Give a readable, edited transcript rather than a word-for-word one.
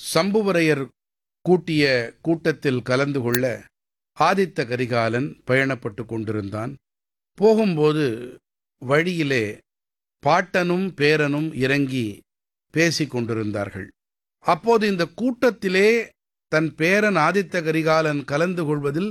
சம்புவரையர் கூட்டிய கூட்டத்தில் கலந்து கொள்ள ஆதித்த கரிகாலன் பயணப்பட்டு கொண்டிருந்தான். போகும்போது வழியிலே பாட்டனும் பேரனும் இறங்கி பேசிக் கொண்டிருந்தார்கள். அப்போது இந்த கூட்டத்திலே தன் பேரன் ஆதித்த கரிகாலன் கலந்து கொள்வதில்